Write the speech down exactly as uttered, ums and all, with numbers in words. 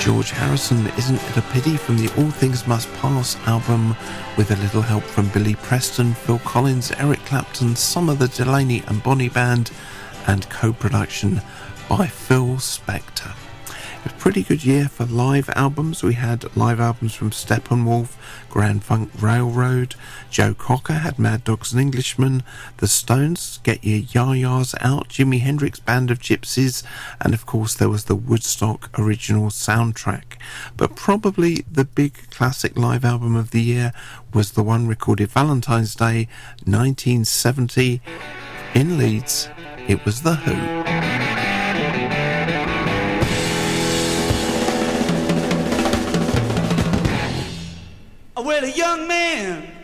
George Harrison, Isn't It a Pity, from the All Things Must Pass album, with a little help from Billy Preston, Phil Collins, Eric Clapton, some of the Delaney and Bonnie Band, and co-production by Phil Spector. A pretty good year for live albums. We had live albums from Steppenwolf, Grand Funk Railroad, Joe Cocker had Mad Dogs and Englishmen, The Stones, Get Your Ya-Ya's Out, Jimi Hendrix Band of Gypsies, and of course there was the Woodstock original soundtrack. But probably the big classic live album of the year was the one recorded Valentine's Day nineteen seventy in Leeds. It was The Who. Well, a young man